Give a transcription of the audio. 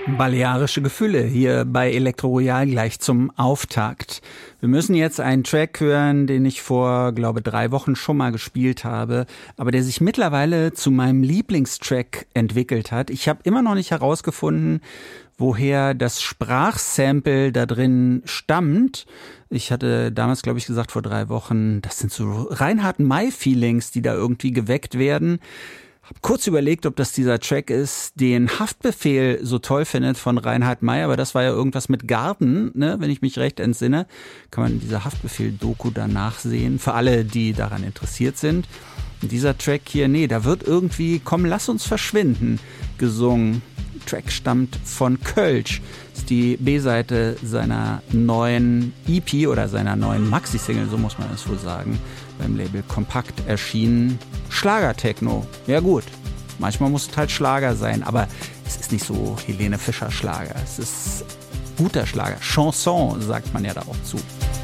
Balearische Gefühle hier bei Elektro Royal gleich zum Auftakt. Wir müssen jetzt einen Track hören, den ich vor, 3 Wochen schon mal gespielt habe, aber der sich mittlerweile zu meinem Lieblingstrack entwickelt hat. Ich habe immer noch nicht herausgefunden, woher das Sprachsample da drin stammt. Ich hatte damals, gesagt, vor 3 Wochen, das sind so Reinhard-May-Feelings, die da irgendwie geweckt werden. Hab kurz überlegt, ob das dieser Track ist, den Haftbefehl so toll findet von Reinhard May, aber das war ja irgendwas mit Garten, ne, wenn ich mich recht entsinne. Kann man diese Haftbefehl-Doku danach sehen, für alle, die daran interessiert sind. Und dieser Track hier, da wird irgendwie Komm, lass uns verschwinden gesungen. Der Track stammt von Kölsch. Das ist die B-Seite seiner neuen EP oder seiner neuen Maxi-Single, so muss man es wohl sagen, beim Label Kompakt erschienen. Schlager-Techno. Ja gut, manchmal muss es halt Schlager sein, aber es ist nicht so Helene Fischer Schlager. Es ist guter Schlager. Chanson sagt man ja da auch zu.